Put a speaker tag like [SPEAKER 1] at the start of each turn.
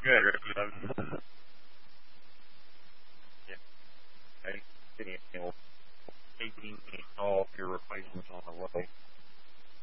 [SPEAKER 1] Good, Rick. Yeah. I think 18 all of your replacements on the way.